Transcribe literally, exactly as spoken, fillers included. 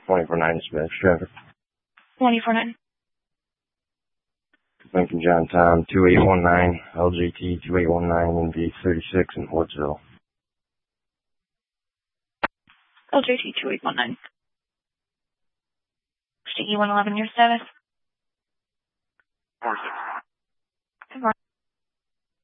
twenty-four nine Smith traffic. twenty-four nine. Lincoln John Tom, two eight one nine, L J T two eight one nine, N V thirty-six in Woodsville. L J T two eight one nine. Sticky one eleven, your status?